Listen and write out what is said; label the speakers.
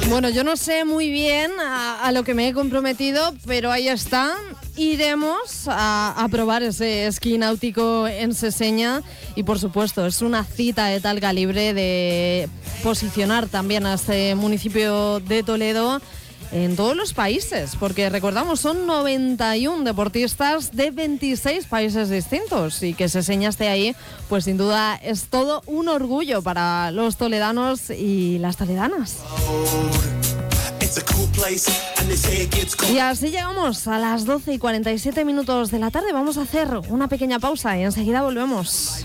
Speaker 1: Bueno, yo no sé muy bien a lo que me he comprometido, pero ahí está. Iremos a probar ese esquí náutico en Seseña y, por supuesto, es una cita de tal calibre de posicionar también a este municipio de Toledo en todos los países, porque recordamos, son 91 deportistas de 26 países distintos, y que Seseña esté ahí, pues sin duda es todo un orgullo para los toledanos y las toledanas. Y así llegamos a las 12:47 de la tarde. Vamos a hacer una pequeña pausa y enseguida volvemos.